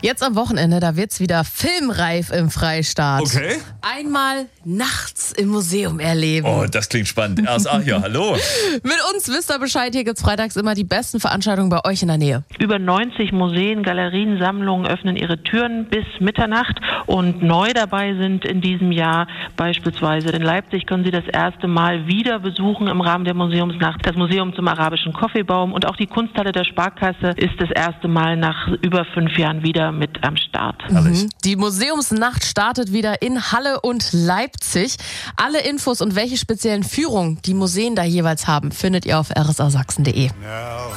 Jetzt am Wochenende, da wird's wieder filmreif im Freistaat. Okay. Einmal nachts im Museum erleben. Oh, das klingt spannend. Hallo. Mit uns wisst ihr Bescheid, hier gibt's freitags immer die besten Veranstaltungen bei euch in der Nähe. Über 90 Museen, Galerien, Sammlungen öffnen ihre Türen bis Mitternacht und neu dabei sind in diesem Jahr beispielsweise in Leipzig können Sie das erste Mal wieder besuchen im Rahmen der Museumsnacht das Museum zum arabischen Kaffeebaum und auch die Kunsthalle der Sparkasse ist das erste Mal nach über 5 Jahren wieder mit am Start. Die Museumsnacht startet wieder in Halle und Leipzig. Alle Infos und welche speziellen Führungen die Museen da jeweils haben, findet ihr auf rsasachsen.de.